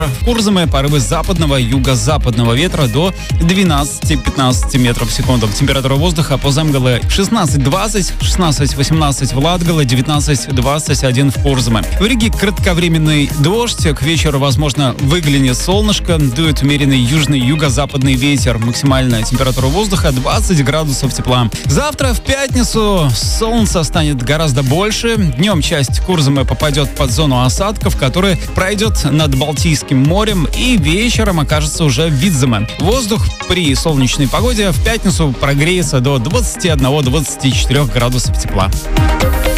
В Курзаме порывы западного и юго-западного ветра до 12-15 метров в секунду. Температура воздуха по Земгале 16-20, 16-18 в Латгале, 19-21 в Курзаме. В Риге кратковременный дождь. К вечеру, возможно, выглянет солнышко. Дует умеренный южный юго-западный ветер. Максимальная температура воздуха 20 градусов тепла. Завтра, в пятницу, солнца станет гораздо больше. Днем часть Курзаме попадет под зону осадков, которая пройдет над Балтийским морем, и вечером окажется уже в Видземе. Воздух при солнечной погоде в пятницу прогреется до 21-24 градусов тепла.